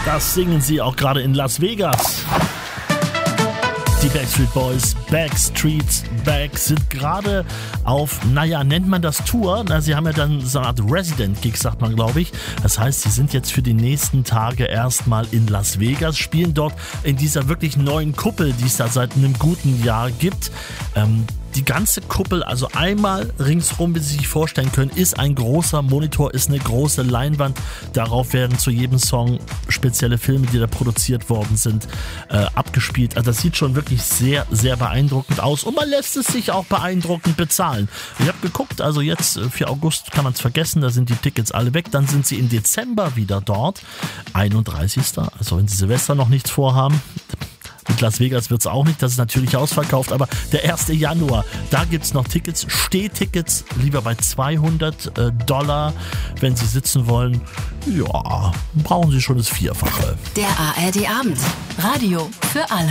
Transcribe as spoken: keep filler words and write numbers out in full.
Das singen sie auch gerade in Las Vegas. Die Backstreet Boys, Backstreets Back, sind gerade auf, naja, nennt man das Tour? Na, sie haben ja dann so eine Art Resident-Gig, sagt man, glaube ich. Das heißt, sie sind jetzt für die nächsten Tage erstmal in Las Vegas, spielen dort in dieser wirklich neuen Kuppel, die es da seit einem guten Jahr gibt. Ähm, Die ganze Kuppel, also einmal ringsrum, wie Sie sich vorstellen können, ist ein großer Monitor, ist eine große Leinwand. Darauf werden zu jedem Song spezielle Filme, die da produziert worden sind, äh, abgespielt. Also das sieht schon wirklich sehr, sehr beeindruckend aus und man lässt es sich auch beeindruckend bezahlen. Ich habe geguckt, also jetzt für August kann man es vergessen, da sind die Tickets alle weg. Dann sind sie im Dezember wieder dort, einunddreißigsten Also wenn Sie Silvester noch nichts vorhaben, mit Las Vegas wird es auch nicht, das ist natürlich ausverkauft, aber der erste Januar, da gibt es noch Tickets, Stehtickets, lieber bei zweihundert Dollar, wenn Sie sitzen wollen, ja, brauchen Sie schon das Vierfache. Der A R D Abend, Radio für alle.